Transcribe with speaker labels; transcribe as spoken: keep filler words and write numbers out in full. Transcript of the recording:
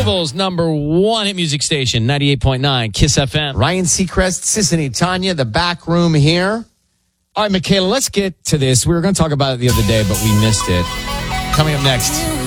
Speaker 1: Cable's number one hit music station, ninety-eight point nine Kiss F M.
Speaker 2: Ryan Seacrest, Sissany Tanya, the back room here.
Speaker 1: All right, Michaela, let's get to this. We were going to talk about it the other day, but we missed it. Coming up next.